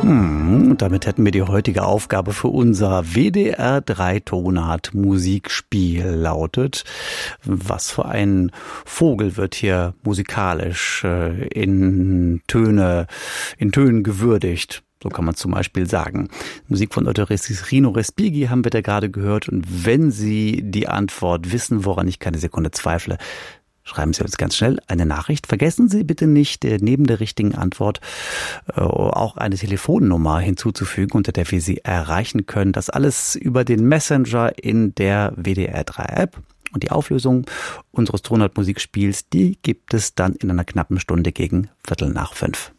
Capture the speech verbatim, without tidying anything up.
Hm, und damit hätten wir die heutige Aufgabe für unser W D R drei Tonart Musikspiel lautet: Was für ein Vogel wird hier musikalisch äh, in Töne, in Tönen gewürdigt? So kann man zum Beispiel sagen. Musik von Rino Respighi haben wir da gerade gehört. Und wenn Sie die Antwort wissen, woran ich keine Sekunde zweifle, schreiben Sie uns ganz schnell eine Nachricht. Vergessen Sie bitte nicht, neben der richtigen Antwort äh, auch eine Telefonnummer hinzuzufügen, unter der wir Sie erreichen können. Das alles über den Messenger in der W D R drei App. Und die Auflösung unseres Tonart Musikspiels, die gibt es dann in einer knappen Stunde gegen Viertel nach fünf.